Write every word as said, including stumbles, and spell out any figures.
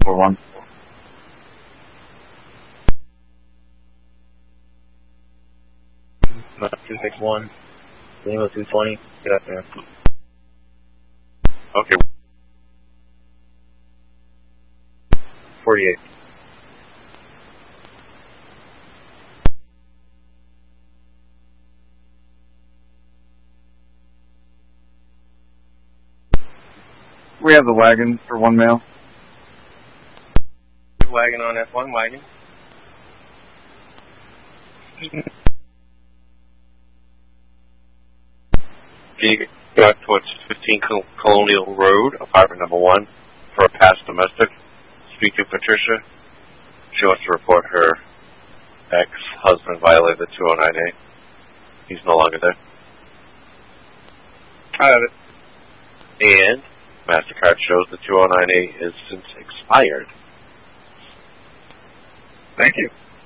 four one. two six one. Lima two twenty. Get up there. Okay. forty-eight. We have the wagon for one male. Wagon on F one, wagon. Being back towards fifteen Colonial Road, apartment number one, for a past domestic. Speak to Patricia. She wants to report her ex-husband violated the two oh nine A. He's no longer there. I have it. And MasterCard shows the two oh nine A is since expired. Thank you.